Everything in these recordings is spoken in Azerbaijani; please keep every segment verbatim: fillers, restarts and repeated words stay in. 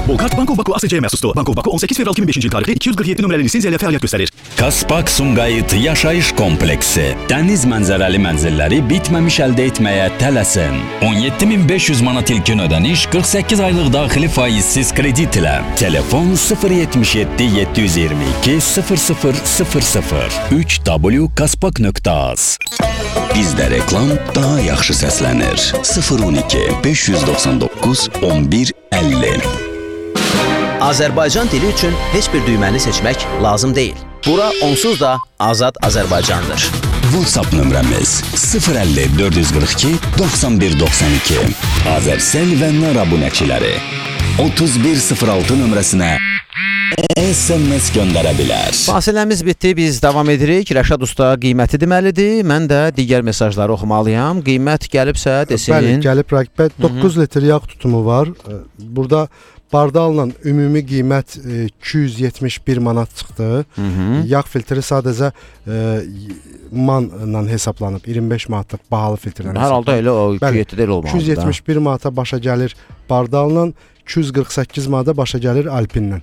Bu kart Bank of Baku A S C'ye məxsusdur. Bank of Baku on səkkiz fevral iki min beşinci il tarixli iki yüz qırx yeddi nömrəli lisenziya ilə fəaliyyət göstərir. Kaspak Sumqayıt yaşayış kompleksi. Dəniz mənzərəli mənzilləri bitməmiş əldə etməyə tələsin. on yeddi min beş yüz manat ilkin ödəniş, qırx səkkiz aylıq daxili faizsiz kredit ilə. Telefon sıfır yetmiş yeddi yeddi yüz iyirmi iki sıfır sıfır sıfır sıfır üç w kaspak nöqtə az. Bizdə reklam daha yaxşı səslənir. sıfır on iki beş yüz doxsan doqquz on bir əlli. Azərbaycan dili üçün heç bir düyməni seçmək lazım deyil. Bura onsuz da Azad Azərbaycandır. WhatsApp nömrəmiz sıfır əlli dörd yüz qırx iki doxsan bir doxsan iki. Azercell və Nar abunəçiləri otuz bir sıfır altı nömrəsinə S M S göndərə bilər. Fasiləmiz bitdi, biz davam edirik. Rəşad Usta qiyməti deməlidir. Mən də digər mesajları oxumalıyam. Qiymət gəlibsə desin. Bəli, gəlib rəqbət doqquz litr yağ tutumu var. Burada bardalla ümumi qiymət iki yüz yetmiş bir manat çıxdı. Hı -hı. Yağ filtri sadəcə e, manla hesablanıb. iyirmi beş manatlıq bahalı filtrlə. Hər halda elə o iki yüz yeddi deyil olmalıdır. iki yüz yetmiş bir manata başa gəlir bardalla, iki yüz qırx səkkiz manata başa gəlir Alpinlə.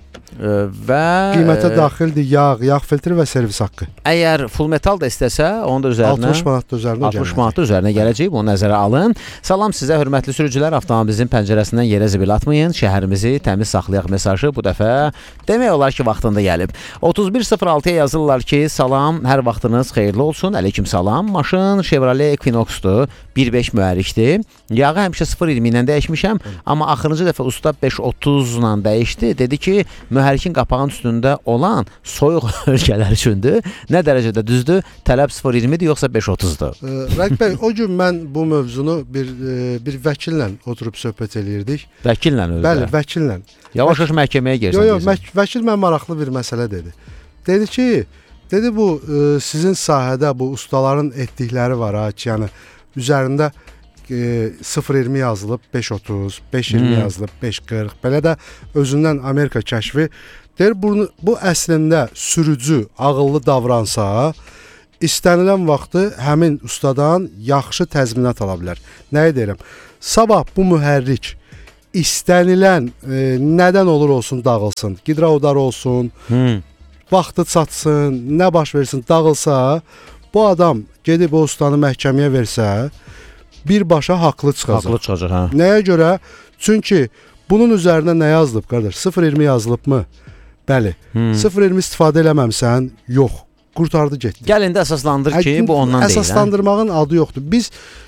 Və qiymətə daxildir yağ, yağ filtri və servis haqqı. Əgər full metal da istəsə, onun da üzərinə altmış manat da üzərinə altmış manat da üzərinə gələcək. Bunu nəzərə alın. Salam sizə hörmətli sürücülər. Avtomobilinizin pəncərəsindən yerə zibil atmayın. Şəhərimizi təmiz saxlayaq mesajı bu dəfə demək olar ki, vaxtında gəlib. otuz bir sıfır altıya yazırlar ki, salam, hər vaxtınız xeyirli olsun. Aleyküm salam. Maşın Chevrolet Equinox-dur. bir beş mühərrikdir. Yağı həmişə sıfır iyirmi ilə dəyişmişəm, amma axırıncı dəfə usta beş otuz ilə dəyişdi. Dedi ki, mühərrikin qapağının üstündə olan soyuq ölkələr üçündür. Nə dərəcədə düzdür? Tələb sıfır iyirmidir yoxsa beş otuzdur? Rəqib bəy, o gün mən bu mövzunu bir e, bir vəkillə oturub söhbət eləyirdik. Vəkillə özdə? Bəli, vəkillə. Yavaş-yavaş məhkəməyə girsin. Yox, yox, vəkil mən maraqlı bir məsələ dedi. Dedi ki, dedi bu e, sizin sahədə bu ustaların etdikləri var ha ki, yəni üzərində e, sıfır iyirmi yazılıb beş otuz, beş iyirmi hmm. yazılıb beş qırx. Belə də özündən Amerika kəşfi. Deyir, bunu, bu əslində sürücü ağıllı davransa, istənilən vaxtı həmin ustadan yaxşı təzminat ala bilər. Nəyə deyirəm? Sabah bu mühərrik istənilən e, nədən olur olsun dağılsın, gidraudar olsun, hmm. vaxtı çatsın, nə baş versin dağılsa, bu adam gedib o ustanı məhkəməyə versə, birbaşa haqlı çıxacaq. Haqlı çıxacaq, hə. Nəyə görə? Çünki bunun üzərinə nə yazılıb, qardaş? sıfır iyirmi yazılıb mı? Bəli. Hmm. sıfır iyirmi istifadə eləməmsən? Yox. Qurtardı getdi. Gəlin də əsaslandır ki, Ə, bu ondan deyil. Əsaslandırmağın hə? adı yoxdur. Biz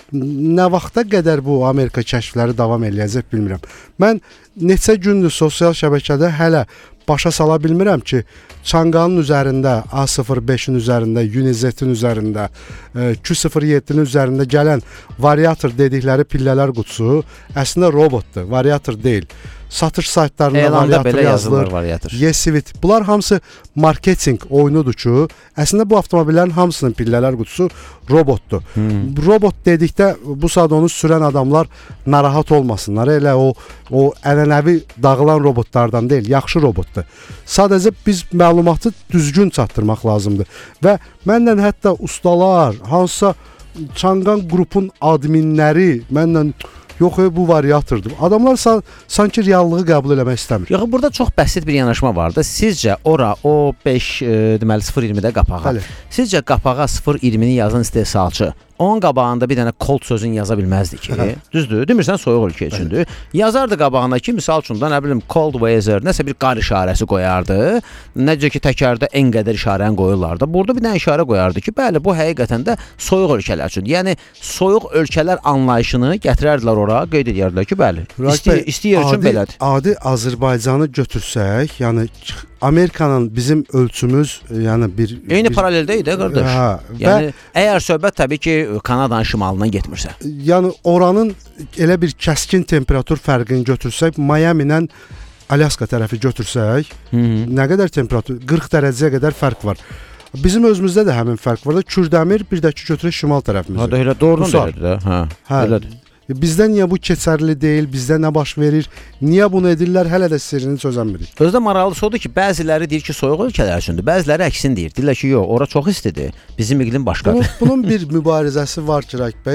nə vaxta qədər bu Amerika kəşfləri davam eləyəcək bilmirəm. Mən neçə gündür sosial şəbəkədə hələ başa sala bilmirəm ki, Çanqanın üzərində, A sıfır beşin üzərində, Unizetin üzərində, Q sıfır yeddinin üzərində gələn variator dedikləri pillələr qutusu əslində robotdur, variator deyil. Satış saytlarında elanda variator yazılır, variator. Yes-Vit. Bunlar hamısı marketinq oyunudur ki, əslində bu avtomobillərin hamısının pillələr qutusu robotdur. Hmm. Robot dedikdə bu saat onu sürən adamlar narahat olmasınlar. Elə o o ənənəvi dağılan robotlardan deyil, yaxşı robotdur. Sadəcə biz məlumatı düzgün çatdırmaq lazımdır. Və mənlə hətta ustalar, hansısa Çanqan qrupun adminləri mənlə yox, bu variatordur. Adamlar san, sanki reallığı qəbul eləmək istəmir. Yox, burada çox bəsit bir yanaşma var da. Sizcə ora o beş e, deməli sıfır iyirmidə qapağa. Bəli. Sizcə qapağa sıfır iyirmini yazan istehsalçı onun qabağında bir dənə cold sözün yaza bilməzdi ki. Düzdür? Demirsən soyuq ölkə üçündür. Yazardı qabağına ki, misal üçün də nə bilim cold weather, nəsə bir qar işarəsi qoyardı. Necə ki təkərdə en qədər işarəni qoyurlardı. Burada bir dənə işarə qoyardı ki, bəli, bu həqiqətən də soyuq ölkələr üçün. Yəni soyuq ölkələr anlayışını gətirərdilər ora, qeyd edərdilər ki, bəli. İsti istəyir üçün belədir. Adi Azərbaycanı götürsək, yəni Amerikanın bizim ölçümüz, yəni bir eyni bir, paraleldə idi qardaş. Hə, yəni əgər söhbət təbii ki Kanadanın şimalından getmirsə. Yəni oranın elə bir kəskin temperatur fərqini götürsək, Miami-dən Alyaska tərəfi götürsək, Hı -hı. nə qədər temperatur qırx dərəcəyə qədər fərq var. Bizim özümüzdə də həmin fərq var da. Kürdəmir bir də ki götürək şimal tərəfimizdə. Ha da elə doğrudan belədir də. Hə. Hə. Belədir. Bizdə niyə bu keçərli deyil, bizdə nə baş verir, niyə bunu edirlər, hələ də sirrini çözəmirik. Özdə maraqlısı odur ki, bəziləri deyir ki, soyuq ölkələr üçündür, bəziləri əksin deyir. Deyirlər ki, yox, ora çox istidir, bizim iqlim başqadır. Bunun, bunun bir mübarizəsi var ki, Rəqib bəy,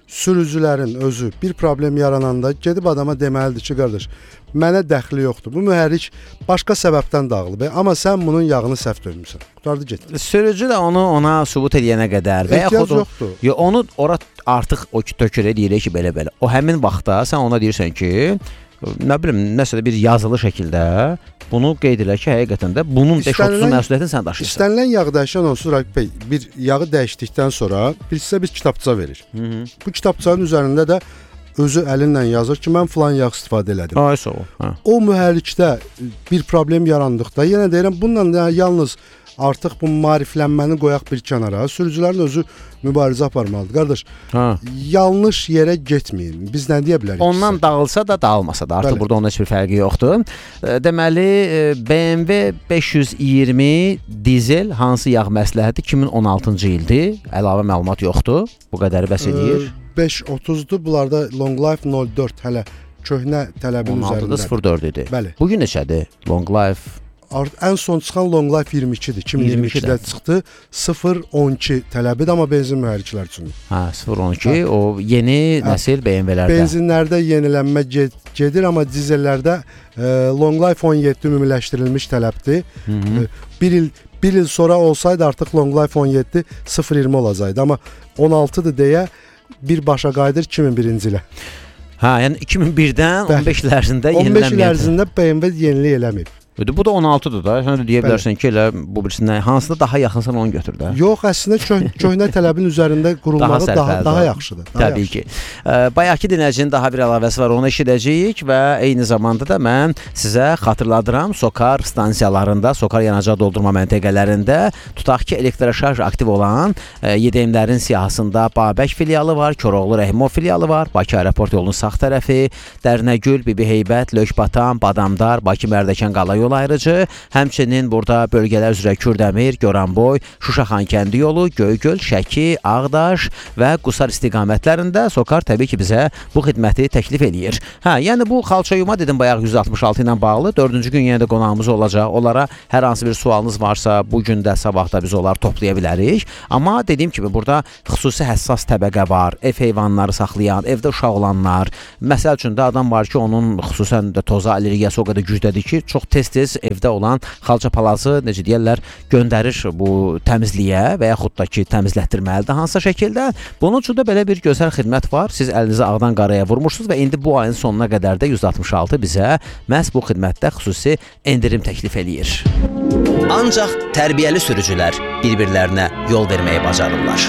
sürücülərin özü bir problem yarananda gedib adama deməlidir ki, qardaş, mənə dəxli yoxdur. Bu mühərrik başqa səbəbdən dağılıb, amma sən bunun yağını səhv döymüsən. Qutardı getdi. Sürücü də onu ona sübut edənə qədər və yaxud yoxdur. Yo, onu ora artıq o ki tökür deyir ki, belə-belə. O həmin vaxtda sən ona deyirsən ki, nə bilim, nəsə bir yazılı şəkildə bunu qeyd elə ki, həqiqətən də bunun beş otuz məsuliyyətini sən daşıyırsan. İstənilən yağ dəyişən onsuz Raqib bəy, bir yağı dəyişdikdən sonra bir sizə bir kitabça verir. Hı -hı. Bu kitabçanın üzərində də özü əlinlə yazır ki, mən filan yağ istifadə elədim. Ay sağ ol. Hə. O mühərrikdə bir problem yarandıqda, yenə deyirəm, bununla yalnız artıq bu maariflənməni qoyaq bir kənara. Sürücülərin özü mübarizə aparmalıdır. Qardaş, ha. yanlış yerə getməyin. Biz nə deyə bilərik? Ondan sizə? Dağılsa da, dağılmasa da. Artıq Bəli. Burada onun heç bir fərqi yoxdur. Deməli, B M W beş yüz iyirmi dizel hansı yağ məsləhəti iki min on altıncı ildir. Əlavə məlumat yoxdur. Bu qədəri bəs edir. beş otuzdur. Bunlarda Long Life nol dörd hələ köhnə tələbin üzərində. on altıda sıfır dörd idi. Bəli. Bugün neçədir? Long Life ən son çıxan Long Life iyirmi ikidir. iki min iyirmi ikidə çıxdı. sıfır on iki tələbidir, amma benzin mühərriklər üçün. Hə, sıfır on iki hə. O yeni nəsil B M W-lərdə. Benzinlərdə yenilənmə ged gedir, amma dizellərdə e, Long Life on yeddi ümumiləşdirilmiş tələbdir. Hı -hı. E, bir il bir il sonra olsaydı artıq Long Life on yeddi sıfır iyirmi olacaqdı, amma on altıdır deyə birbaşa qayıdır iki min birinci ilə. Hə, yəni iki min birdən on beş il ərzində yenilənməyəcək. on beş il ərzində B M W yenilik eləməyib. Bu da on altıdır da. Sən də deyə bilərsən ki, elə bu birisindən hansında daha yaxınsan onu götür də. Yox, əslində köhnə tələbin üzərində qurulmağı daha daha, daha yaxşıdır. Daha Təbii yaxşı. ki. E, bayaqki dinləyicinin daha bir əlavəsi var, onu eşidəcəyik və eyni zamanda da mən sizə xatırladıram, Sokar stansiyalarında, Sokar yanacaq doldurma məntəqələrində tutaq ki, elektroşarj aktiv olan e, Y D M-lərin siyahısında Babək filialı var, Koroğlu Rəhimov filialı var, Bakı aeroport yolunun sağ tərəfi, Dərnəgül, Bibi Heybət, Lökbatan, Badamdar, Bakı Mərdəkan qala yol ayrıcı, həmçinin burada bölgələr üzrə Kürdəmir, Goranboy, Şuşa-Xankəndi yolu, Göygöl, Şəki, Ağdaş və Qusar istiqamətlərində Sokar təbii ki, bizə bu xidməti təklif eləyir. Hə, yəni bu xalçayuma dedim bayaq yüz altmış altı ilə bağlı. Dördüncü gün yenə də qonağımız olacaq. Onlara hər hansı bir sualınız varsa, bu gün də, sabah da biz onları toplaya bilərik. Amma dediyim kimi, burada xüsusi həssas təbəqə var. Ev heyvanları saxlayan, evdə uşaq olanlar. Məsəl üçün də adam var ki, onun xüsusən də toza allergiyası o qədər gücdədir ki, çox tez-tez evdə olan xalça palazı, necə deyərlər, göndərir bu təmizliyə və yaxud da ki, təmizlətdirməlidir hansısa şəkildə. Bunun üçün də belə bir gözəl xidmət var. Siz əlinizi ağdan qaraya vurmursunuz və indi bu ayın sonuna qədər də yüz altmış altı bizə məhz bu xidmətdə xüsusi endirim təklif eləyir. Ancaq tərbiyəli sürücülər bir-birlərinə yol verməyi bacarırlar.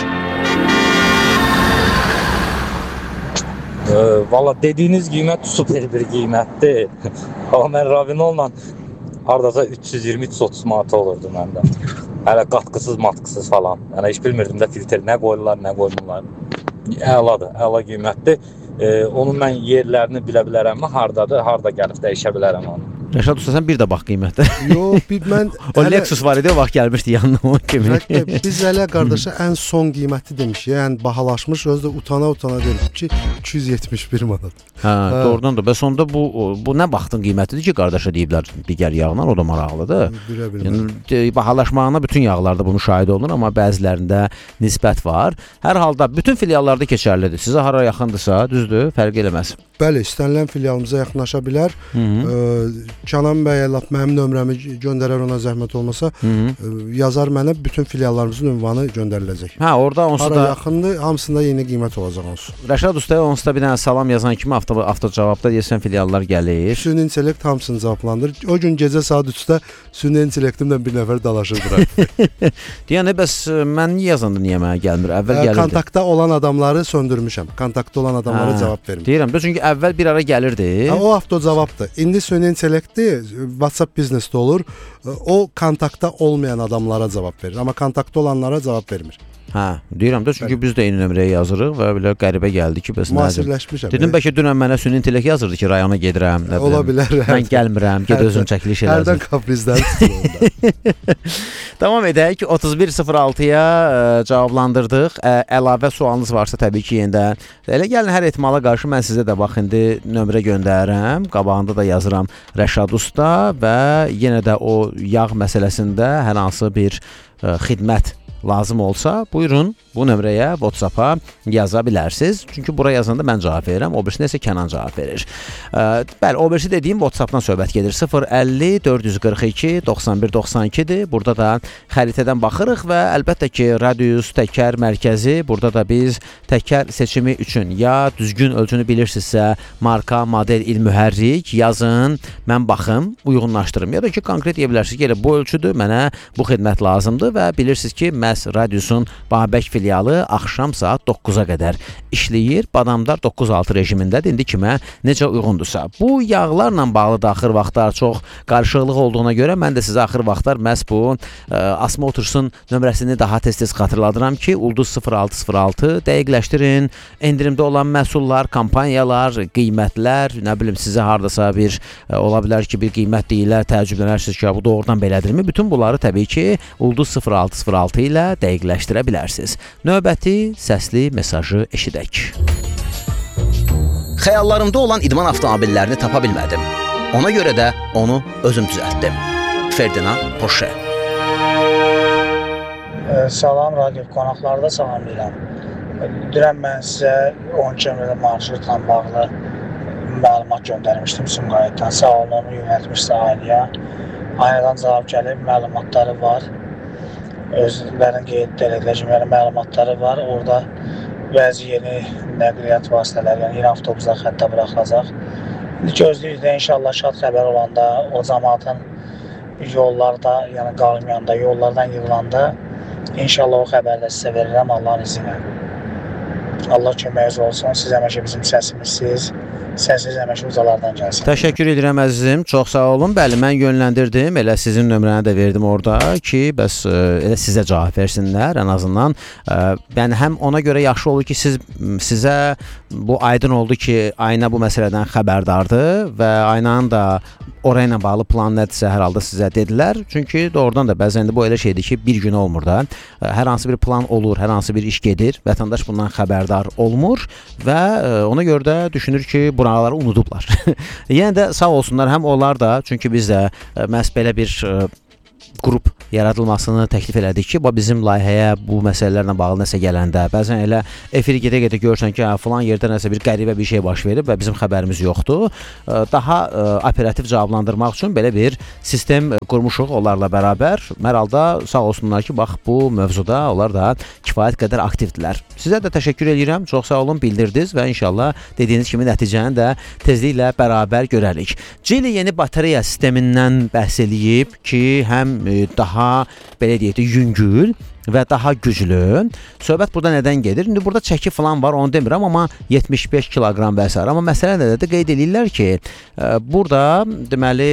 Valla dediyiniz qiymət super bir qiymətdir. Amma mən Ravinolla hardasa üç yüz iyirmi üç yüz otuz manat olurdu məndə. Hələ qatqısız, matqısız falan. Yəni heç bilmirdim də filtr nə qoyurlar, nə qoymurlar. Əladır, əla qiymətdir. Ee, onun mən yerlərini bilə bilərəm, hardadır, harda gəlib dəyişə bilərəm onu. Rəşad usta, sən bir də bax qiymətdə. Yox, bir mən o hələ... Lexus var idi, o vaxt gəlmişdi yanına o kimi. Biz hələ qardaşa ən son qiyməti demişik, yəni bahalaşmış, özü də utana-utana dedik ki, iki yüz yetmiş bir manat. Hə, hə. Doğrudan da. Bəs onda bu bu nə vaxtın qiymətidir ki, qardaşa deyiblər digər yağlar, o da maraqlıdır. Bilə bilməm. Yəni bahalaşmağına bütün yağlarda bunu şahid olunur, amma bəzilərində nisbət var. Hər halda bütün filiallarda keçərlidir. Sizə hara yaxındırsa, düzdür, fərq eləməz. Bəli, istənilən filialımıza yaxınlaşa bilər. Kənan bəy lap mənim nömrəmi göndərər, ona zəhmət olmasa, Hı -hı. yazar mənə, bütün filiallarımızın ünvanı göndəriləcək. Hə, orada onsuz da hara yaxındır, hamısında yeni qiymət olacaq onsuz. Rəşad ustaya onsuz da bir dənə salam yazan kimi avto avto cavabda deyəsən filiallar gəlir. Süni intellekt hamısını cavablandırır. O gün gecə saat üçdə süni intellektimlə bir nəfər dalaşır bura. Deyəndə bəs mən niyə yazanda niyə mənə gəlmir? Əvvəl gəlirdi. Kontaktda olan adamları söndürmüşəm. Kontaktda olan adamlara hə, cavab vermirəm. Deyirəm, çünki əvvəl bir ara gəlirdi. Ha, o avto cavabdır. İndi süni intellektdir, WhatsApp biznesdə olur. O kontaktda olmayan adamlara cavab verir, amma kontaktda olanlara cavab vermir. Hə, deyirəm də, çünki biz də eyni nömrəyə yazırıq və belə qəribə gəldi ki, bəs müasirləşmişəm. Dedim bəlkə dünən mənə süni intellekt yazırdı ki, rayona gedirəm, nə bilim. Ola bilər. Mən gəlmirəm, ged özün çəkiliş eləsin. Hərdən kaprizlər tutulur. Tamam edək ki, otuz bir sıfır altıya ə, cavablandırdıq. Ə, əlavə sualınız varsa təbii ki, yenidən. Elə gəlin, hər ehtimala qarşı mən sizə də bax indi nömrə göndərirəm. Qabağında da yazıram Rəşad usta və yenə də o yağ məsələsində hər hansı bir ə, xidmət lazım olsa, buyurun bu nömrəyə, WhatsApp-a yaza bilərsiniz. Çünki bura yazanda mən cavab verirəm, o birisi isə Kənan cavab verir. Ə, bəli, o birisi dediyim WhatsApp-dan söhbət gedir. sıfır əlli dörd yüz qırx iki doxsan bir doxsan ikidir. Burada da xəritədən baxırıq və əlbəttə ki, radius təkər mərkəzi, burada da biz təkər seçimi üçün ya düzgün ölçünü bilirsinizsə, marka, model, il, mühərrik yazın, mən baxım, uyğunlaşdırım. Ya da ki, konkret deyə bilərsiniz ki, elə bu ölçüdür, mənə bu xidmət lazımdır və bilirsiniz ki, məhz radiusun Babək filialı axşam saat doqquza qədər işləyir. Badamdar doqquz altı rejimindədir. İndi kimə necə uyğundursa. Bu yağlarla bağlı da axır vaxtlar çox qarışıqlıq olduğuna görə mən də sizə axır vaxtlar məhz bu ə, Asma Otursun nömrəsini daha tez-tez xatırladıram ki, Ulduz sıfır altı sıfır altı dəqiqləşdirin. Endirimdə olan məhsullar, kampaniyalar, qiymətlər, nə bilim sizə hardasa bir ə, ola bilər ki, bir qiymət deyirlər, təəccüblənərsiniz ki, bu doğrudan belədirmi? Bütün bunları təbii ki, Ulduz sıfır altı sıfır altı ilə dəqiqləşdirə bilərsiniz. Növbəti səsli mesajı eşidək. Xəyallarımda olan idman avtomobillərini tapa bilmədim. Ona görə də onu özüm düzəltdim. Ferdinand Porsche. Ee, salam, radio qonaqlarda salamlayıram. Dünən mən sizə on kilometr marşrutla bağlı məlumat göndərmişdim Sumqayıtdan. Sağ olun, onu yönətmişsə ailəyə. Aynadan cavab gəlib, məlumatları var. Özlərinin qeyd ediləcəkləri məlumatları var. Orada bəzi yeni nəqliyyat vasitələri, yəni yeni avtobuslar xəttə buraxılacaq. Gözləyirdik də inşallah şad xəbər olanda, o cəmaatın yollarda, yəni qalmayanda, yollardan yığılanda inşallah o xəbərdə sizə verirəm Allahın izni ilə. Allah köməyiniz olsun, siz həmişə bizim səsimizsiz. Səsiz həmişə ucalardan gəlsin. Təşəkkür edirəm əzizim. Çox sağ olun. Bəli, mən yönləndirdim. Elə sizin nömrəni də verdim orada ki, bəs elə sizə cavab versinlər ən azından. Yəni həm ona görə yaxşı olur ki, siz sizə bu aydın oldu ki, Ayna bu məsələdən xəbərdardır və Aynanın da orayla bağlı plan nədirsə hər halda sizə dedilər. Çünki doğrudan da bəzən də bu elə şeydir ki, bir gün olmur da. Hər hansı bir plan olur, hər hansı bir iş gedir. Vətəndaş bundan xəbərdar olmur və ona görə də düşünür ki, buraları unudublar. Yəni də sağ olsunlar, həm onlar da, çünki biz də məhz belə bir qrup yaradılmasını təklif elədik ki, bizim layihəyə bu məsələlərlə bağlı nəsə gələndə, bəzən elə efiri gedə-gedə görsən ki, falan yerdə nəsə bir qəribə bir şey baş verib və bizim xəbərimiz yoxdur. Daha operativ cavablandırmaq üçün belə bir sistem qurmuşuq onlarla bərabər. Hər halda sağ olsunlar ki, bax bu mövzuda onlar da kifayət qədər aktivdirlər. Sizə də təşəkkür edirəm, çox sağ olun, bildirdiniz və inşallah dediyiniz kimi nəticəni də tezliklə bərabər görərik. Geely yeni batareya sistemindən bəhs eləyib ki, həm daha belə deyək də yüngül və daha güclü. Söhbət burada nədən gedir? İndi burada çəki falan var, onu demirəm, amma yetmiş beş kiloqram və s. Amma məsələ nədir də qeyd edirlər ki, burada deməli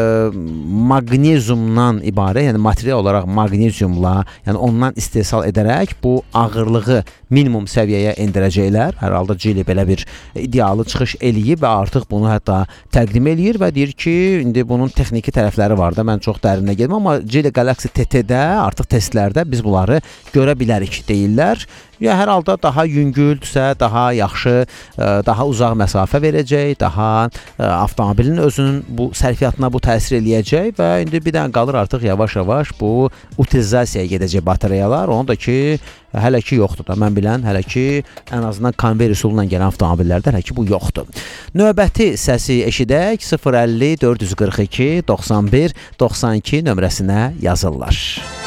maqneziumdan ibarət, yəni material olaraq maqneziumla, yəni ondan istehsal edərək bu ağırlığı minimum səviyyəyə endirəcəklər. Hər halda Geely belə bir idealı çıxış eləyib və artıq bunu hətta təqdim eləyir və deyir ki, indi bunun texniki tərəfləri var da, mən çox dərinə getməm, amma Geely Galaxy T T-də artıq testlərdə biz bunları görə bilərik deyirlər. Ya hər halda daha yüngüldürsə, daha yaxşı, daha uzaq məsafə verəcək, daha avtomobilin özünün bu sərfiyyatına bu təsir eləyəcək və indi bir dənə qalır artıq yavaş-yavaş bu utilizasiyaya gedəcək batareyalar. Onu da ki, hələ ki yoxdur da. Mən bilən, hələ ki ən azından konveyor üsulu ilə gələn avtomobillərdə hələ ki bu yoxdur. Növbəti səsi eşidək, sıfır əlli dörd yüz qırx iki doxsan bir doxsan iki nömrəsinə yazırlar.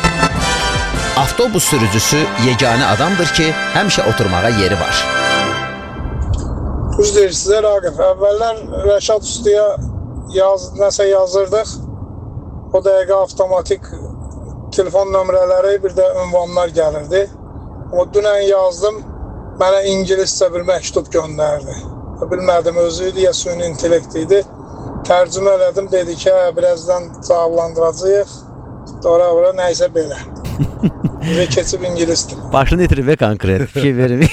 Avtobus sürücüsü yeganə adamdır ki, həmişə oturmağa yeri var. Düz deyir sizə Raqif. Əvvəllər Rəşad Ustaya yaz, nəsə yazırdıq. O dəqiqə avtomatik telefon nömrələri, bir də ünvanlar gəlirdi. O dünən yazdım, mənə ingiliscə bir məktub göndərdi. Bilmədim, özü idi ya süni intellekt idi. Tərcümə elədim, dedi ki, hə, birazdan cavablandıracağıq. Ora-ora nəysə belə. Və keçib ingilisdir. Başını itirib konkret fikir verim.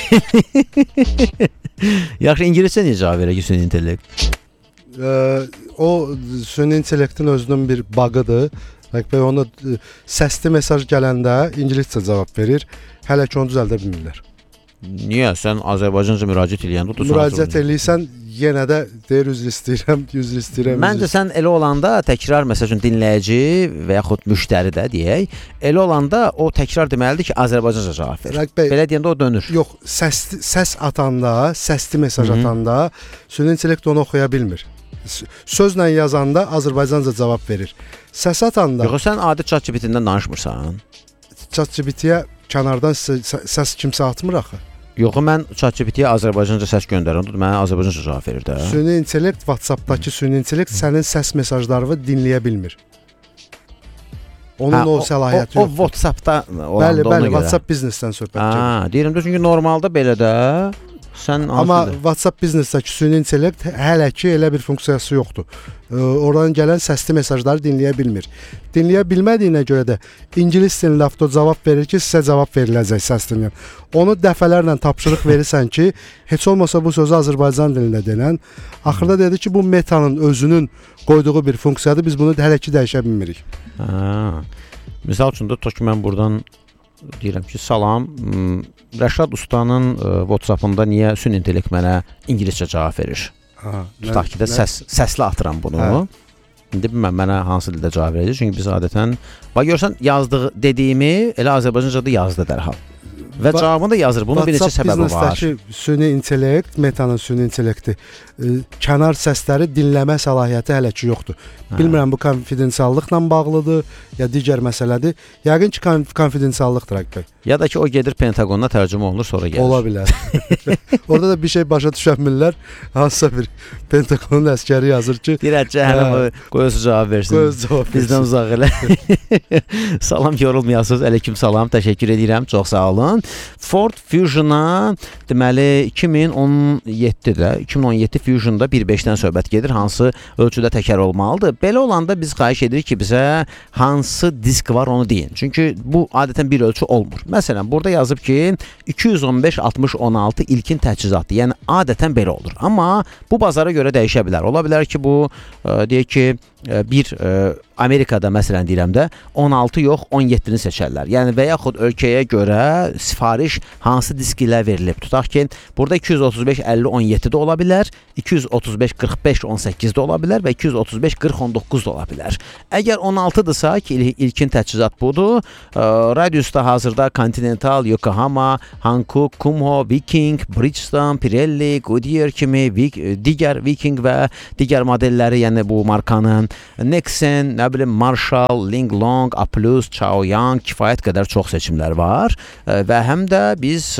Yaxşı, ingiliscə necə cavab verək süni intellekt? Ee, o süni intellektin özünün bir bug'ıdır. Bəlkə ona səsli mesaj gələndə ingiliscə cavab verir. Hələ ki onu düzəldə bilmirlər. Niyə? Sən Azərbaycanca müraciət eləyəndə müraciət eləyirsən, yenə də deyir üzr istəyirəm, üzr istəyirəm. Məncə sən elə olanda təkrar məsəl üçün dinləyici və yaxud müştəri də deyək, elə olanda o təkrar deməlidir ki, Azərbaycanca cavab verir. Belə deyəndə o dönür. Yox, səs səs atanda, səsli mesaj atanda süni intellekt onu oxuya bilmir. Sözlə yazanda Azərbaycanca cavab verir. Səs atanda Yox, sən adi ChatGPT-dən danışmırsan. ChatGPT-yə kənardan səs kimsə atmır axı. Yox, mən ChatGPT-yə Azərbaycanca səs göndərirəm, mənə Azərbaycanca cavab verir də. Süni intellekt, WhatsApp-dakı süni intellekt sənin səs mesajlarını dinləyə bilmir. Onun hə, o səlahiyyəti yoxdur. O, o WhatsApp-da olanda bəli, ona bəli, görə. WhatsApp biznesdən söhbət gedir. Ha, deyirəm də çünki normalda belə də sən amma WhatsApp biznesdəki süni intellekt hələ ki elə bir funksiyası yoxdur. Ee, oradan gələn səsli mesajları dinləyə bilmir. Dinləyə bilmədiyinə görə də ingilis dilində avtocavab verir ki, sizə cavab veriləcək səslə. Onu dəfələrlə tapşırıq verirsən ki, heç olmasa bu sözü Azərbaycan dilində denən. Axırda dedi ki, bu Metanın özünün qoyduğu bir funksiyadır. Biz bunu hələ ki dəyişə bilmirik. Ha. Misal üçün də ki, mən buradan deyirəm ki, salam, Rəşad ustanın WhatsApp-ında niyə süni intellekt mənə ingiliscə cavab verir? Ha, tutaq ki də səs, səsli atıram bunu. Hə. İndi bilməm mənə hansı dildə cavab verəcək. Çünki biz adətən, bax görsən yazdığı dediyimi elə Azərbaycancada yazdı dərhal. Və ba cavabını da yazır. Bunun bir neçə səbəbi var. WhatsApp süni intellekt, Metanın süni intellekti e, kənar səsləri dinləmə səlahiyyəti hələ ki yoxdur. Hə. Bilmirəm bu konfidensiallıqla bağlıdır ya digər məsələdir. Yəqin ki konfidensiallıqdır Rəqbəy. Ya da ki o gedir Pentaqonda tərcümə olunur, sonra gəlir. Ola bilər. Orada da bir şey başa düşənmirlər. Hansısa bir Pentaqonun əskəri yazır ki, deyir cəhənnəmə qoyusu cavab versin. Qoyusu cavab versin. Bizdən uzaq elə. Salam, yorulmayasınız. Aleyküm salam. Təşəkkür edirəm. Çox sağ olun. Ford Fusion-a deməli iki min on yeddidə, iki min on yeddi Fusion-da bir beşdən söhbət gedir. Hansı ölçüdə təkər olmalıdır? Belə olanda biz xahiş edirik ki, bizə hansı disk var onu deyin. Çünki bu adətən bir ölçü olmur. Məsələn, burada yazıb ki, iki yüz on beş altmış on altı ilkin təchizatdır. Yəni adətən belə olur. Amma bu bazara görə dəyişə bilər. Ola bilər ki, bu ə, deyək ki, ə, bir ə, Amerikada məsələn deyirəm də on altı yox on yeddini seçərlər. Yəni və yaxud ölkəyə görə sifariş hansı disk ilə verilib. Tutaq ki, burada iki yüz otuz beş əlli on yeddi də ola bilər, iki yüz otuz beş qırx beş on səkkiz də ola bilər və iki yüz otuz beş qırx on doqquz da ola bilər. Əgər on altıdırsa ki, ilkin təchizat budur. Ə, radiusda hazırda Continental, Yokohama, Hankook, Kumho, Viking, Bridgestone, Pirelli, Goodyear kimi digər Viking və digər modelləri, yəni bu markanın Nexen, nə bilim Marshall, Linglong, A plus, Chaoyang kifayət qədər çox seçimlər var və həm də biz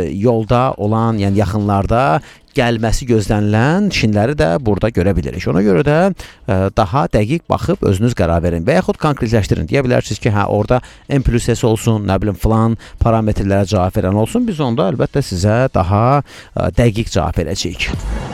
yolda olan, yəni yaxınlarda gəlməsi gözlənilən şinləri də burada görə bilirik. Ona görə də ə, daha dəqiq baxıb özünüz qərar verin və yaxud konkretləşdirin. Deyə bilərsiniz ki, hə orada M plus S olsun, nə bilim filan parametrlərə cavab verən olsun. Biz onda əlbəttə sizə daha ə, dəqiq cavab verəcəyik.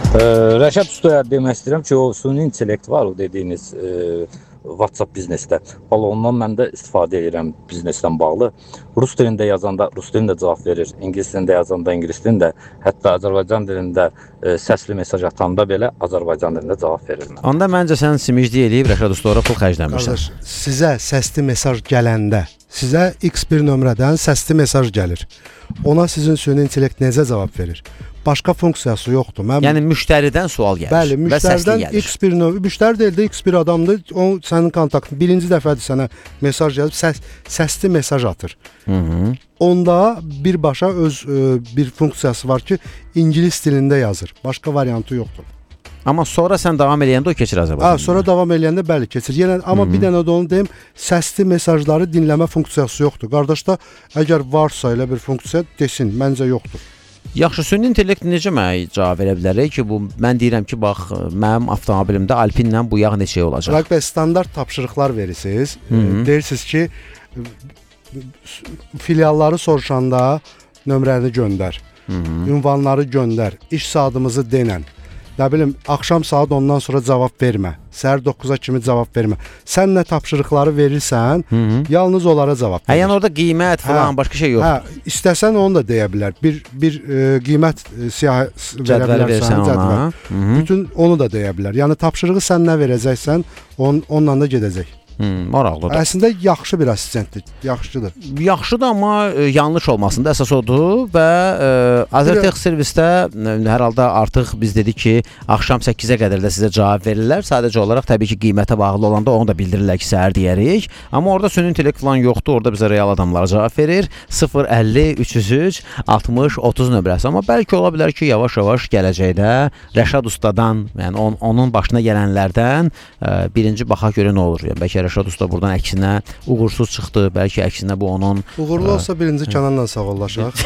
Rəşad ustaya demək istəyirəm ki, o süni intellekt var, o dediyiniz e, WhatsApp biznesdə. Valla ondan mən də istifadə edirəm biznesdən bağlı. Rus dilində yazanda Rus dilində cavab verir, İngilis dilində yazanda İngilis dilində, hətta Azərbaycan dilində e, səsli mesaj atanda belə Azərbaycan dilində cavab verir. Mən. Onda məncə sən simiclik eləyib Rəşad ustaya pul xərcləmirsən. Qardaş, sizə səsli mesaj gələndə, sizə X bir nömrədən səsli mesaj gəlir. Ona sizin süni intellekt necə cavab verir? Başqa funksiyası yoxdur. Mən... Yəni müştəridən sual gəlir. Bəli, müştəridən X bir növ, müştəri deyil də X bir adamdır. O sənin kontaktın birinci dəfədir sənə mesaj yazıb, səs, səsli mesaj atır. Hı -hı. Onda birbaşa öz ə, bir funksiyası var ki, İngilis dilində yazır. Başqa variantı yoxdur. Amma sonra sən davam eləyəndə o keçir Azərbaycanda. Ha, sonra davam eləyəndə bəli keçir. Yəni amma Hı -hı. bir dənə də onu deyim, səsli mesajları dinləmə funksiyası yoxdur. Qardaşda əgər varsa elə bir funksiya desin, məncə yoxdur. Yaxşı, süni intellekt necə mənə cavab verə bilər ki, bu mən deyirəm ki, bax, mənim avtomobilimdə Alpinlə bu yağ neçəyə olacaq? Rəqbə, standart tapşırıqlar verirsiniz. Hı -hı. Deyirsiniz ki, filialları soruşanda nömrəni göndər, Hı -hı. ünvanları göndər, iş saatımızı denən. Nə bilim, axşam saat ondan sonra cavab vermə. Səhər doqquza kimi cavab vermə. Sən nə tapşırıqları verirsən, Hı -hı. yalnız onlara cavab verir. Hə, yəni orada qiymət falan, hə, başqa şey yoxdur. Hə, istəsən onu da deyə bilər. Bir bir e, qiymət e, siyahı verə bilərsən, cədvəl. Bütün onu da deyə bilər. Yəni tapşırığı sən nə verəcəksən, on, onunla da gedəcək. Hmm, maraqlıdır. Əslində yaxşı bir assistentdir, yaxşıdır. Yaxşıdır, amma e, yanlış olmasında əsas odur və e, Azertex servisdə e, hər halda artıq biz dedik ki, axşam səkkizə qədər də sizə cavab verirlər. Sadəcə olaraq təbii ki, qiymətə bağlı olanda onu da bildirirlər ki, səhər deyərik. Amma orada süni intellekt falan yoxdur. Orada bizə real adamlar cavab verir. sıfır əlli üç yüz üç altmış otuz nömrəsi. Amma bəlkə ola bilər ki, yavaş-yavaş gələcəkdə Rəşad ustadan, yəni on, onun başına gələnlərdən e, birinci baxaq görə nə olur. Yəni bəlkə Rəşad usta buradan əksinə uğursuz çıxdı. Bəlkə əksinə bu onun uğurlu olsa birinci Kənanla sağollaşaq.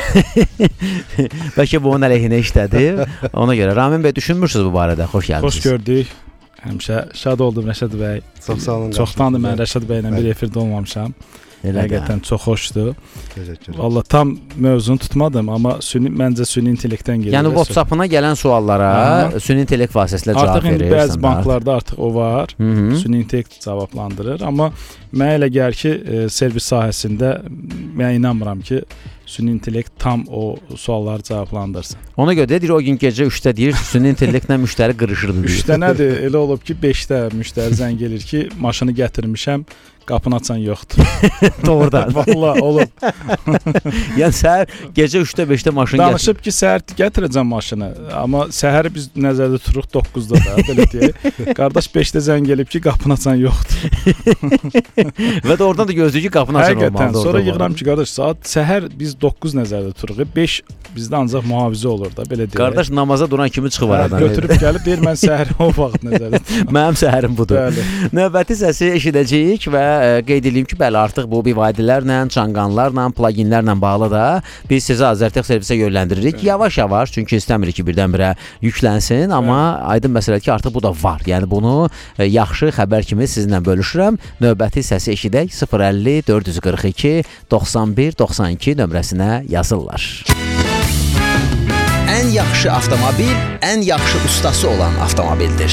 Bəlkə bu onun əleyhinə işlədi. Ona görə Ramin bəy düşünmürsünüz bu barədə? Xoş gəldiniz. Xoş gördük. Həmişə şad oldum Rəşad bəy. Çox sağ olun. Çoxdandır mən Rəşad bəylə bir efirdə olmamışam. Həqiqətən çox xoşdur. Valla tam mövzunu tutmadım, amma süni, məncə süni intellektdən gedir. Yəni WhatsApp-ına gələn suallara Aha. süni intellekt vasitəsilə cavab artıq verir. Artıq bəzi banklarda artıq o var. Hı -hı. Süni intellekt cavablandırır, amma mənə elə gəlir ki, e, servis sahəsində mən inanmıram ki, süni intellekt tam o sualları cavablandırsın. Ona görə deyir, o gün gecə üçdə deyir, süni intellektlə müştəri qırışırdı deyir. üçdə nədir? Elə olub ki, beşdə müştəri zəng gelir ki, maşını gətirmişəm, qapını açan yoxdur. Doğrudan. Vallahi olub. Yəni səhər gecə üçdə beşdə maşın gətir. Danışıb ki, səhər gətirəcəm maşını, amma səhəri biz nəzərdə tuturuq doqquzda da, belə deyək. Qardaş beşdə zəng gelib ki, qapını açan yoxdur. Və də oradan da gözləyir ki, qapını açan olmalıdır. Həqiqətən, sonra yığıram ki, qardaş, saat səhər biz doqquz nəzərdə tuturuq. beş bizdə ancaq mühafizə olur da, belə deyək. Qardaş namaza duran kimi çıxıb aradan. Götürüb gəlib deyir, mən səhəri o vaxt nəzərdə tuturam. Mənim səhərim budur. Bəli. Növbəti səsi eşidəcəyik və ə, qeyd edeyim ki, bəli, artıq bu bivadilərlə, çanqanlarla, pluginlərlə bağlı da biz sizi Azertex servisə yönləndiririk. Yavaş-yavaş, çünki istəmirik ki, birdən-birə yüklənsin, amma aydın məsələdir ki, artıq bu da var. Yəni bunu ə, yaxşı xəbər kimi sizinlə bölüşürəm. Növbəti səsi eşidək sıfır əlli dörd yüz qırx iki doxsan bir doxsan iki nömrəsinə yazırlar. Ən yaxşı avtomobil, ən yaxşı ustası olan avtomobildir.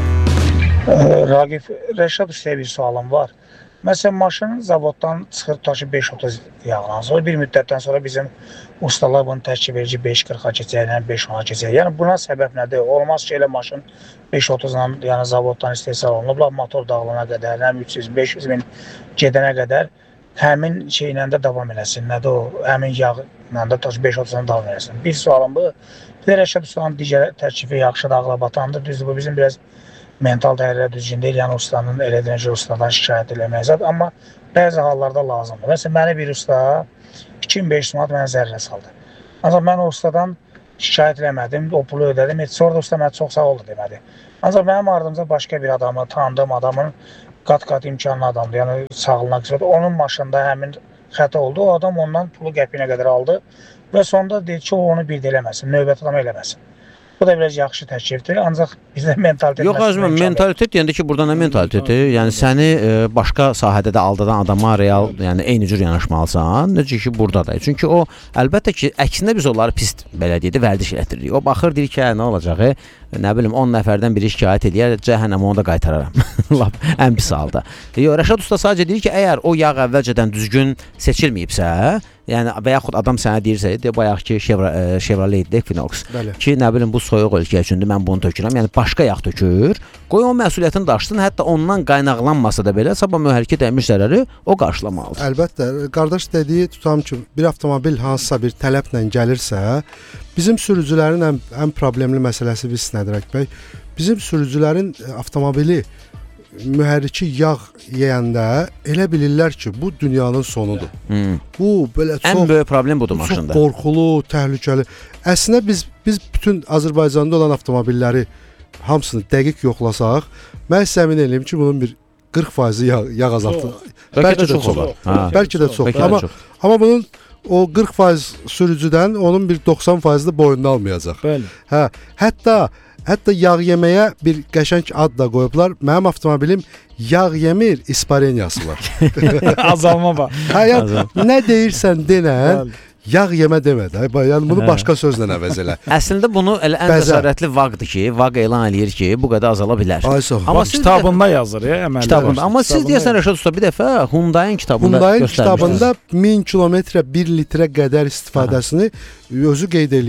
Ragif, Rəşad ustaya bir sualım var. Məsələn, maşının zavoddan çıxır taşı beş otuz yağlan. Sonra bir müddətdən sonra bizim ustalar bunu təşkil verir ki, beş qırxa keçəcək, beş ona keçəcək. Yəni buna səbəb nədir? Olmaz ki, elə maşın beş otuzla, yəni zavoddan istehsal olunub, motor dağılana qədər, üç yüz beş yüz min gedənə qədər həmin şeylə də davam eləsin. Nədir o? Həmin yağla da taşı beş otuzdan davam eləsin. Bir sualım bu. Bir də Rəşad ustanın digər tərkibi yaxşı dağla batandır. Düzdür, bu bizim biraz mental dəyərlər düzgün deyil, yəni ustanın elə deyəcək ustadan şikayət eləməyəcək, amma bəzi hallarda lazımdır. Məsələn, məni bir usta iki min beş yüz manat mənə zərrə saldı. Ancaq mən o ustadan şikayət eləmədim, o pulu ödədim, heç sonra da usta mənə çox sağ oldu demədi. Ancaq mənim ardımca başqa bir adamı, tanıdığım adamın qat-qat imkanlı adamdır, yəni sağlığına qısmət. Onun maşında həmin xəta oldu, o adam ondan pulu qəpiyinə qədər aldı və sonunda deyir ki, o onu bir də eləməsin, növbət adam eləməsin. Bu da biraz yaxşı təklifdir, ancaq bizdə mentalitet... Yox, özüm, mentalitet deyəndə ki, burada nə mentaliteti? Yəni, səni e, başqa sahədə də aldadan adama real, yəni eyni cür yanaşmalısan, necə ki, burada da. Çünki o, əlbəttə ki, əksində biz onları pis, belə deyək, vərdiş elətdiririk. O baxır, deyir ki, hə, nə olacaq, e? Nə bilim, on nəfərdən biri şikayət edir, cəhənnəm onu da qaytararam. Lap, ən pis halda. Yox, Rəşad usta sadəcə deyir ki, əgər o yağ əvvəlcədən düzgün seçilməyibsə, yəni və yaxud adam sənə deyirsə, deyə bayaq ki, Chevrolet Equinox ki, nə bilim, bu soyuq ölkə üçündür, mən bunu tökürəm, yəni başqa yağ tökür, qoy o məsuliyyətini daşısın, hətta ondan qaynaqlanmasa da belə, sabah mühərrikə dəymiş zərəri o qarşılamalıdır. Əlbəttə, qardaş dediyi tutam ki, bir avtomobil hansısa bir tələblə gəlirsə, bizim sürücülərin ən, ən problemli məsələsi biz nədir, bəy? Bizim sürücülərin avtomobili mühərriki yağ yeyəndə elə bilirlər ki, bu dünyanın sonudur. Hmm. Bu belə çox ən böyük problem budur maşında. Çox qorxulu, təhlükəli. Əslində biz biz bütün Azərbaycanda olan avtomobilləri hamısını dəqiq yoxlasaq, mən sizə əmin eləyim ki, bunun bir qırx faizi yağ, yağ azaltı. Bəlkə də çox olar. Bəlkə də çox. Amma amma bunun o qırx faiz sürücüdən onun bir doxsan faizini boynuna almayacaq. Bəli. Hə, hətta Hətta yağ yeməyə bir qəşəng ad da qoyublar. Mənim avtomobilim yağ yemir, isparenyası var. Azalma var. Hə, yəni, nə deyirsən denən, yağ yemə demə də. Yəni bunu başqa sözlə əvəz elə. Əslində bunu elə ən cəsarətli vaqdır ki, vaq elan eləyir ki, bu qədər azala bilər. Amma kitabında yazır ya, əməlli. Kitabında. Amma siz deyəsən Rəşad usta bir dəfə Hyundai'nin kitabında Hyundai'nin kitabında min kilometrə bir litrə qədər istifadəsini özü qeyd eləyir.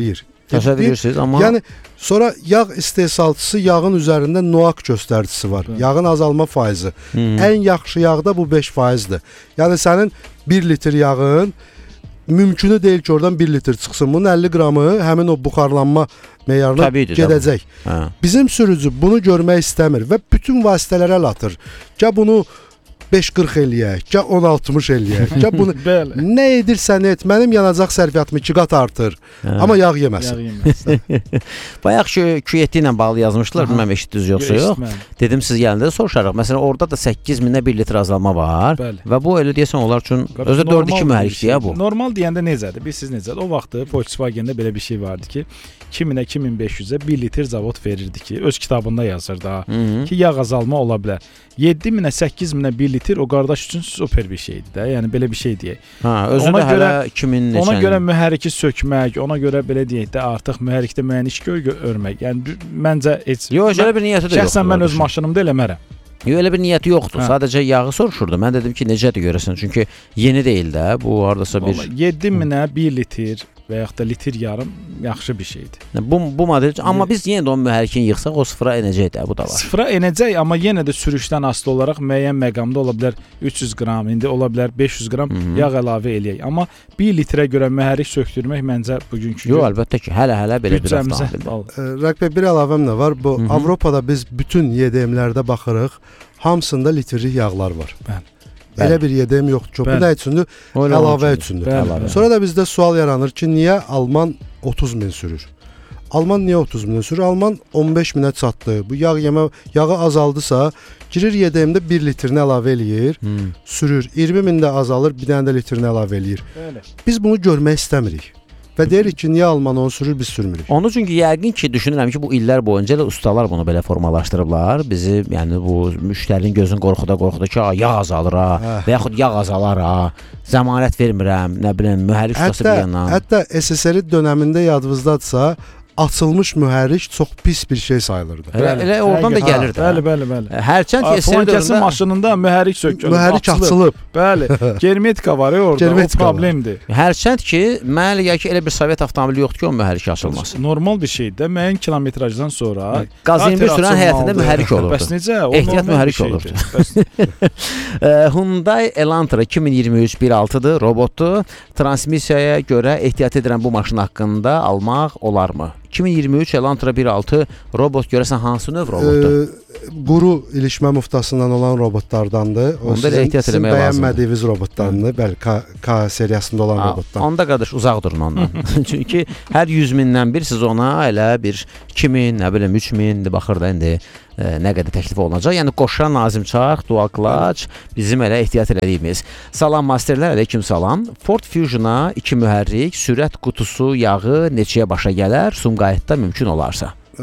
Təsəvvür edirsiniz, amma yəni sonra yağ istehsalçısı yağın üzərində NOAC göstəricisi var. Hı. Yağın azalma faizi. Hı. Ən yaxşı yağda bu beş faizdir. Yəni sənin bir litr yağın mümkünü deyil ki, oradan bir litr çıxsın. Bunun əlli qramı həmin o buxarlanma meyarına Təbiidir, gedəcək. Hə. Bizim sürücü bunu görmək istəmir və bütün vasitələrə əl atır. Gəl bunu beş qırx eləyək, gəl on altmış eləyək, gəl bunu nə edirsən et, mənim yanacaq sərfiyyatımı iki qat artır, hə. Amma yağ yeməsin. Yağ yeməsin. Bayaq ki, Q yeddi ilə bağlı yazmışdılar, bilməm eşitdiniz yoxsa yox. Dedim siz gələndə soruşarıq. Məsələn, orada da səkkiz minə bir litr azalma var. Bəli. Və bu elə deyəsən onlar üçün özü dörd iki mühərrikdir ya bu. Normal deyəndə necədir? Bilirsiniz necədir? O vaxtı Volkswagen-də belə bir şey vardı ki, iki minə iki min beş yüzə bir litr zavod verirdi ki, öz kitabında yazırdı ha, Hı-hı. ki, yağ azalma ola bilər. yeddi minə səkkiz minə bir litr o qardaş üçün super bir şeydir də. Yəni belə bir şey deyək. Ha, özü ona də görə, hələ iki min neçə. Ona görə mühərriki sökmək, ona görə belə deyək də artıq mühərrikdə müəyyən iş görmək. Yəni məncə heç Yox, elə bir niyyəti də yoxdur. Şəxsən mən öz maşınımda eləmərəm. Yox, elə bir niyyəti yoxdur. Hə. Sadəcə yağı soruşurdu. Mən dedim ki, necədir görəsən? Çünki yeni deyil də. Bu hardasa bir yeddi minə bir litr və yaxud da litr yarım yaxşı bir şeydir. Bu bu model, amma biz yenə də o mühərrikini yığsaq o sıfıra enəcək də, bu da var. Sıfıra enəcək, amma yenə də sürüşdən asılı olaraq müəyyən məqamda ola bilər üç yüz qram, indi ola bilər beş yüz qram Hı-hı. yağ əlavə eləyək. Amma bir litrə görə mühərrik sökdürmək məncə bugünkü Yox, əlbəttə ki, hələ-hələ belə bir avtomobildir. Rəqbə bir əlavəm də var. Bu Hı-hı. Avropada biz bütün Y D M-lərdə baxırıq, hamısında litrlik yağlar var. Bəli. Elə bir Y D M yoxdur ki, bu nə üçündür? Əlavə üçündür. Bəli. Sonra da bizdə sual yaranır ki, niyə Alman otuz min sürür? Alman niyə otuz min sürür? Alman on beş minə çatdı. Bu yağ yemə yağı azaldısa, girir Y D M-də bir litrini əlavə eləyir, hmm. sürür. iyirmi mində azalır, bir dənə də litrini əlavə eləyir. Bəli. Biz bunu görmək istəmirik. Və deyirik ki, niyə Alman onu sürür, biz sürmürük. Onu çünki yəqin ki, düşünürəm ki, bu illər boyunca da ustalar bunu belə formalaşdırıblar. Bizi, yəni bu müştərinin gözünü qorxuda-qorxuda ki, yağ azalır ha, hə. Və yaxud yağ azalar ha, zəmanət vermirəm, nə bilim, mühərrik ustası bir yandan. Hətta S S R dönəmində yadınızdadırsa, açılmış mühərrik çox pis bir şey sayılırdı. Elə, elə oradan da gəlirdi. Bəli, bəli, bəli. Hərçənd ki, S S R dövründə maşınında mühərrik sökülüb, mühərrik açılıb. Bəli, germetika var ya orada, o problemdir. Hərçənd ki, mənə elə gəlir ki, elə bir Sovet avtomobili yoxdur ki, o mühərrik açılması. Normal bir şeydir də, müəyyən kilometrajdan sonra qaz yirmi bir sürən həyətində mühərrik olurdu. Bəs necə? Ehtiyat mühərrik olurdu. Hyundai Elantra iki min iyirmi üç bir altıdır, robotdur. Transmissiyaya görə ehtiyat edirəm bu maşın haqqında almaq olarmı? iki min iyirmi üç Elantra bir altı robot görəsən hansı növ robotdur? E, quru ilişmə muftasından olan robotlardandır. O onda sizin, ehtiyat sizin eləmək lazımdır. bəyənmədiyiniz robotlardır. Bəli, K, K seriyasında olan ha, robotdan. Onda qardaş uzaq durun ondan. Çünki hər yüz mindən bir siz ona elə bir iki min, nə bilim üç min baxır da indi e, nə qədər təklif olunacaq. Yəni qoşan Nazim Çax, Dual Clutch bizim elə ehtiyat elədiyimiz. Salam masterlər, aleyküm salam. Ford Fusion-a iki mühərrik, sürət qutusu, yağı neçəyə başa gələr? Sumqayıtda mümkün olarsa. E,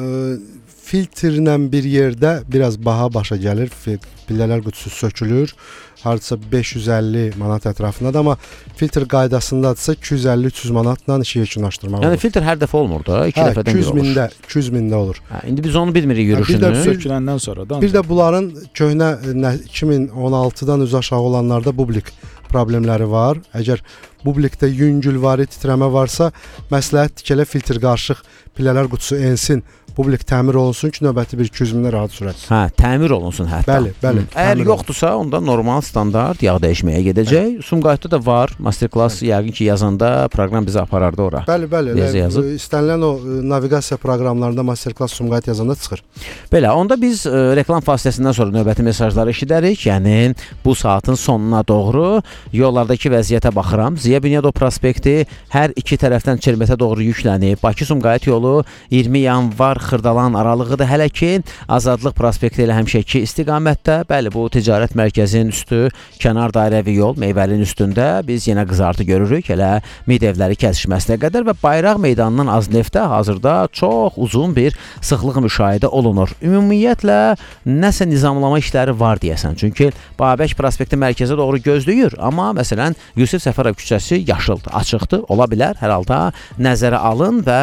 filtrlə bir yerdə biraz baha başa gəlir. Pillələr qutusu sökülür. Hardasa beş yüz əlli manat ətrafındadır, amma filtr qaydasındadırsa iki yüz əlli üç yüz manatla işi yekunlaşdırmaq olur. Yəni filtr hər dəfə olmur da, iki hə, dəfədən bir olur. Mində, iki yüz mində olur. Hə, indi biz onu bilmirik yürüşünü. Bir də söküləndən sonra da. Bir də bunların köhnə iki min on altıdan üzə aşağı olanlarda bublik problemləri var. Əgər bublikdə yüngül var, titrəmə varsa, məsləhətdir ki, elə filtr qarışıq pillələr qutusu ensin. Bublik təmir olunsun ki, növbəti bir iki yüz minə rahat sürət. Hə, təmir olunsun hətta. Bəli, bəli. Hı. Əgər yoxdursa, onda normal standart yağ dəyişməyə gedəcək. Bəli. Sumqayıtda da var. Masterclass yəqin ki, yazanda proqram bizi aparardı ora. Bəli, bəli. İstənilən o naviqasiya proqramlarında Masterclass Sumqayıt yazanda çıxır. Belə, onda biz ə, reklam fasiləsindən sonra növbəti mesajları eşidərik. Yəni bu saatın sonuna doğru yollardakı vəziyyətə baxıram. Ziya Bünyadov prospekti hər iki tərəfdən Çelmətə doğru yüklənib. Bakı-Sumqayıt yolu iyirmi yanvar Xırdalan aralığıdır. Hələ ki, Azadlıq prospekti ilə həmişəki istiqamətdə, bəli, bu ticarət mərkəzinin üstü, kənar dairəvi yol, meyvəlinin üstündə biz yenə qızartı görürük, elə mid evləri kəsişməsinə qədər və Bayraq meydanının az neftə hazırda çox uzun bir sıxlıq müşahidə olunur. Ümumiyyətlə, nəsə nizamlama işləri var deyəsən, çünki Babək prospekti mərkəzə doğru gözləyir, amma məsələn, Yusif Səfərov küçəsi yaşıldır, açıqdır, ola bilər, hər halda nəzərə alın və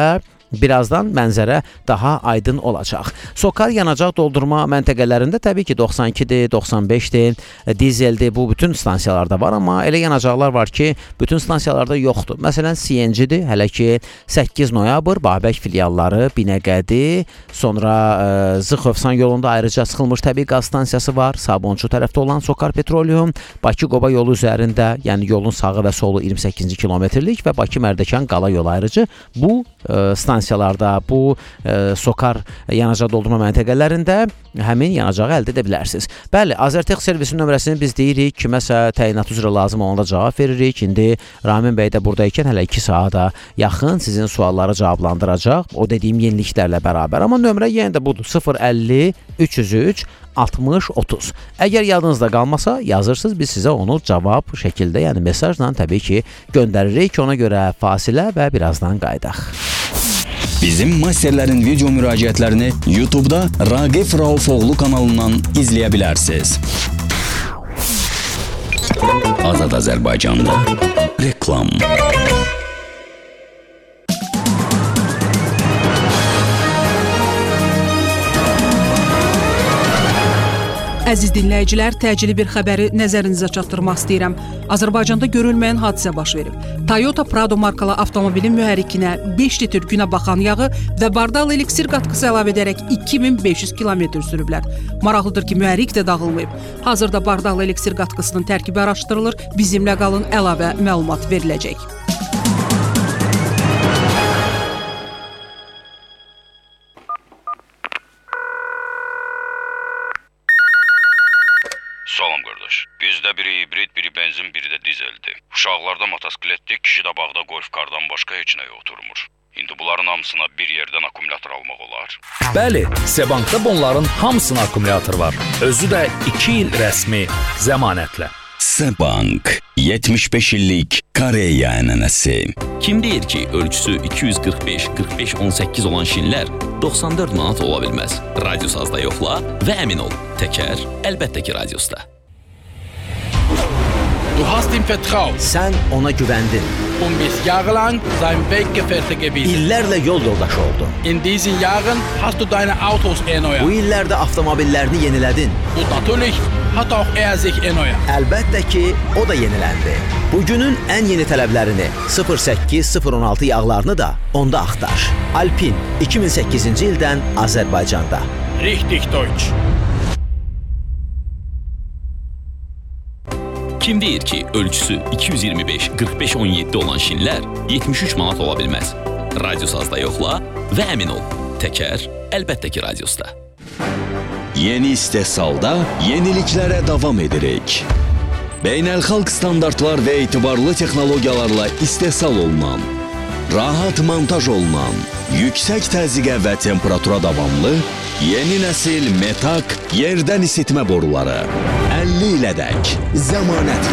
birazdan mənzərə daha aydın olacaq. Sokar yanacaq doldurma məntəqələrində təbii ki doxsan ikidir, doxsan beşdir, dizeldir, bu bütün stansiyalarda var, amma elə yanacaqlar var ki, bütün stansiyalarda yoxdur. Məsələn, C N G-dir, hələ ki səkkiz noyabr Babək filialları, Binəqədi, sonra e, Zıxovsan yolunda ayrıca sıxılmış təbii qaz stansiyası var, Sabunçu tərəfdə olan Sokar Petroleum, Bakı-Qoba yolu üzərində, yəni yolun sağı və solu iyirmi səkkizinci kilometrlik və Bakı-Mərdəkan qala yolu ayrıcı bu e, stansiyalarda, bu e, Sokar yanacaq doldurma məntəqələrində həmin yanacağı əldə edə bilərsiniz. Bəli, Azərtex servisinin nömrəsini biz deyirik, kiməsə təyinat üzrə lazım olanda cavab veririk. İndi Ramin bəy də buradaykən hələ iki saata yaxın sizin sualları cavablandıracaq, o dediyim yeniliklərlə bərabər. Amma nömrə yenə də budur, sıfır əlli üç yüz üç altmış otuz. Əgər yadınızda qalmasa, yazırsınız, biz sizə onu cavab şəkildə, yəni mesajla təbii ki göndəririk. Ona görə fasilə və birazdan qayıdaq. Bizim masterlərin video müraciətlərini YouTube'da Raqif Raufoğlu kanalından izləyə bilərsiniz. Azad Azərbaycanda reklam. Əziz dinləyicilər, təcili bir xəbəri nəzərinizə çatdırmaq istəyirəm. Azərbaycanda görülməyən hadisə baş verib. Toyota Prado markalı avtomobilin mühərrikinə beş litr günə baxan yağı və bardal eliksir qatqısı əlavə edərək iki min beş yüz kilometr sürüblər. Maraqlıdır ki, mühərrik də dağılmayıb. Hazırda bardal eliksir qatqısının tərkibi araşdırılır, bizimlə qalın, əlavə məlumat veriləcək. Salam qardaş. Bizdə biri hibrid, biri benzin, biri də dizeldir. Uşaqlarda motosikletdir, kişi də bağda golf kardan başqa heç nəyə oturmur. İndi bunların hamısına bir yerdən akkumulyator almaq olar. Bəli, Sebankda bunların hamısına akkumulyator var. Özü də iki il rəsmi zəmanətlə. Sebank, yetmiş beş illik Koreya ənənəsi. Kim deyir ki, ölçüsü iki yüz qırx beş qırx beş on səkkiz olan şinlər doxsan dörd manat ola bilməz. Radiosazda yoxla və əmin ol, təkər əlbəttə ki radiosda. Du hast ihm vertraut. Sən ona güvəndin. Und bis jahrelang sein Weggefährte gewesen. İllərlə yol yoldaşı oldun. In diesen Jahren hast du deine Autos erneuert. Bu illərdə avtomobillerini yenilədin. Und natürlich hat auch er sich erneuert. Əlbəttə ki, o da yeniləndi. Bugünün ən yeni tələblərini sıfır səkkiz sıfır on altı yağlarını da onda axtar. Alpin iki min səkkizinci ildən Azərbaycanda. Richtig Deutsch. Kim deyir ki, ölçüsü iki yüz iyirmi beş qırx beş on yeddi olan şinlər yetmiş üç manat ola bilməz. Radiosazda yoxla və əmin ol, təkər əlbəttə ki radiosda. Yeni istehsalda yeniliklərə davam edirik. Beynəlxalq standartlar və etibarlı texnologiyalarla istehsal olunan, rahat montaj olunan, yüksək təzyiqə və temperatura davamlı, yeni nəsil metak yerdən isitmə boruları əlli ilədək zəmanət